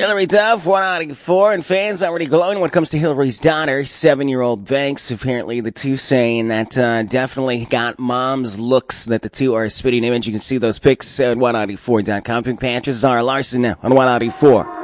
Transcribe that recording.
Hillary Duff, 194, and fans already glowing when it comes to Hillary's daughter, 7-year-old Banks. Apparently, the two saying that definitely got mom's looks, that the two are a spitting image. You can see those pics at 194.com. Pink Patches, Zara Larson now on 194.